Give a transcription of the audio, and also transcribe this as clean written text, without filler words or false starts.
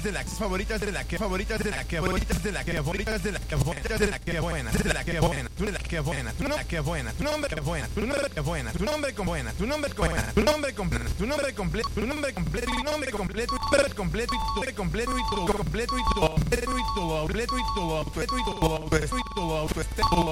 de la favoritas de la que favoritas de la que favoritas de la que favoritas de la que favoritas de la que buena de la que buena tú de la que buena tu nombre que buena tu nombre que buena tu nombre que buena tu nombre con buena tu nombre con buena tu nombre completo tu nombre completo tu nombre completo y nombre completo completo y tu completo y tu completo y tu completo y tu completo y tu completo y tu completo y tu